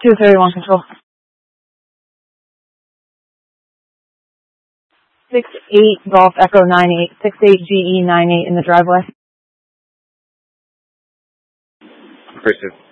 231 control. 68 Golf Echo 98, 68 GE 98 in the driveway. Appreciate it.